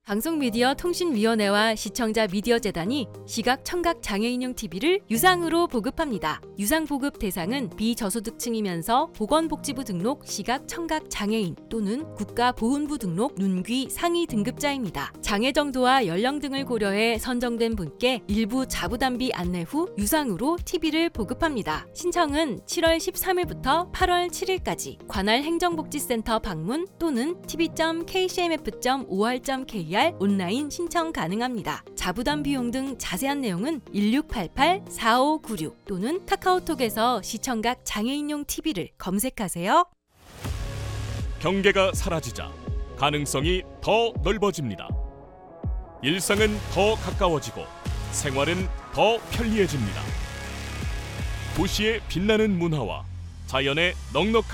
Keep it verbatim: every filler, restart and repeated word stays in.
방송미디어통신위원회와 시청자미디어재단이 시각 청각 장애인용 티비를 유상으로 보급합니다. 유상 보급 대상은 비저소득층이면서 보건복지부 등록 시각 청각 장애인 또는 국가보훈부 등록 눈귀 상위 등급자입니다. 장애 정도와 연령 등을 고려해 선정된 분께 일부 자부담비 안내 후 유상으로 티비를 보급합니다. 신청은 칠월 십삼일부터 팔월 칠일까지 관할 행정복지센터 방문 또는 티비 점 케이씨엠에프 점 오알 점 케이알 온라인 신청 가능합니다. 자부담 비용 등 자세한 내용은 일육팔팔 사오구육 또는 카카오톡에서 시청각 장애인용 티비를 검색하세요. 경계가 사라지자 가능성이 더 넓어집니다. 일상은 더 가까워지고 생활은 더 편리해집니다. 도시의 빛나는 문화와 자연의 넉넉한